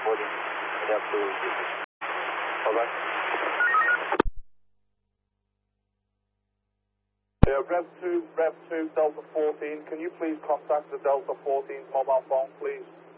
14, head up to Houston. Bye-bye. Yeah, Rev 2, Delta 14, can you please contact the Delta 14 mobile phone, please?